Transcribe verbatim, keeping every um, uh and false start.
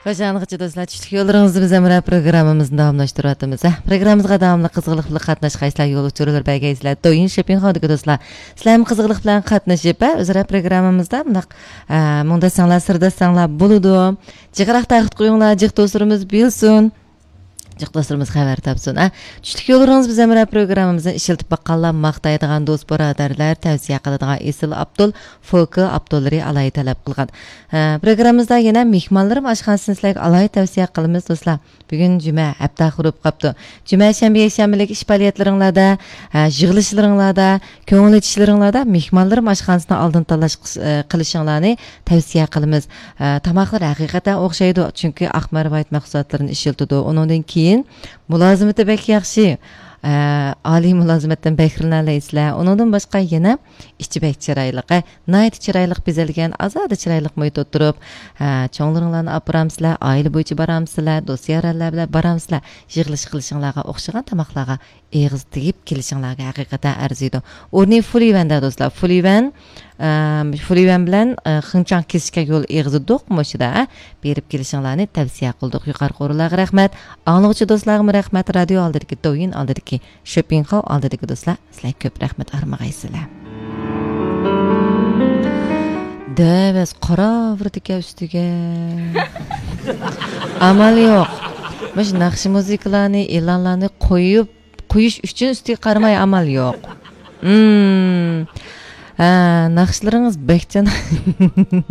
Hoşçakalın dostlar. Çiftlik yollarınızı biz emre programımızın davamlaştırıyordumuz. Programımızga davamlı kızgılık bilan qatnaşqayslar, yol uçurulur belgeysizlar. Doyun shopping xodiki dostlar. Sizlar kızgılık bilan qatnaşıp o'zaro programımızda bunaq munda sanglar sirda sanglar buludu. Jiqraq taqit qo'yinglar, jiq do'stlarimiz bilsin. Jiq do'stlarimiz xabar topsin. Çiftlik yollarınız biz emre programımızın ishiltib baqqanlar maqtaydigan do'st birodarlar tavsiya qiladigan Esil Abdul Foki Abdullari alay talab qilgan. Programmamizda yana mehmonlarim oshxonasini sizlarga alay tavsiya qilamiz do'stlar. Bugun juma hafta qurib qopdi. Juma shanba yakshanbalik ish faoliyatlaringlarda, yig'ilishlaringlarda, ko'ngil etishlarringlarda mehmonlarim oshxonasini oldin tanlash qilishinglarni tavsiya qilamiz. Tamoqlar haqiqatan o'xshaydi, chunki Aqmar White mahsulotlarini ishiltidi. Undan keyin mulozimati bek yaxshi. Ali mulozimatdan bahrilanalaysizlar. Undan boshqa yana ichki bek chiroyliq, nayt chiroyliq bezalgan, azada chiroyliq muhit o'tirib, cho'nglaringlarni apramsizlar, oila bo'yicha baramsizlar, do'styalarlar bilan baramsizlar, yig'ilish qilishinglarga o'xshagan tamoqlarga eg'iz tegib kelishinglarga haqiqatan arziydi. O'rni Fulivan do'stlar, Fulivan Fulivan bilan xinchang kesishga yo'l eg'izi do'qmoshida berib kelishinglarni tavsiya qildik. Yuqori qo'rlarga rahmat. Anglag'chi do'stlarga rahmat. Radio oldidagi do'yin oldidagi shopping hall oldidagi do'stlar, sizlarga ko'p rahmat armag'aysizlar. Devas qora vurdika ustiga. Amal yo'q. Biz naqshi muzikalarni, e'lonlarni qo'yib qo'yish uchun ustiga qaramay amal yo'q. Hmm. Ha, naqshlaringiz bekcan.